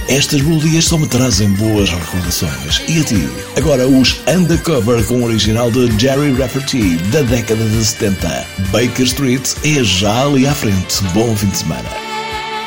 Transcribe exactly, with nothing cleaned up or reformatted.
Estas melodias só me trazem boas recordações. E a ti? Agora os Undercover com o original de Jerry Rafferty, da década de setenta. Baker Street é já ali à frente. Bom fim de semana.